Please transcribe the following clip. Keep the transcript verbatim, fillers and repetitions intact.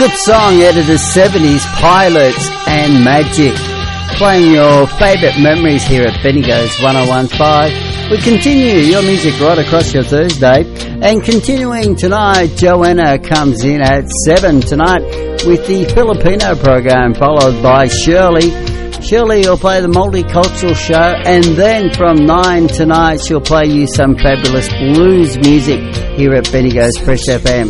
Good song out of the seventies, Pilots and Magic. Playing your favourite memories here at Bendigo's one oh one point five. We continue your music right across your Thursday. And continuing tonight, Joanna comes in at seven tonight with the Filipino program, followed by Shirley. Shirley will play the Multicultural Show, and then from nine tonight she'll play you some fabulous blues music here at Bendigo's Fresh F M.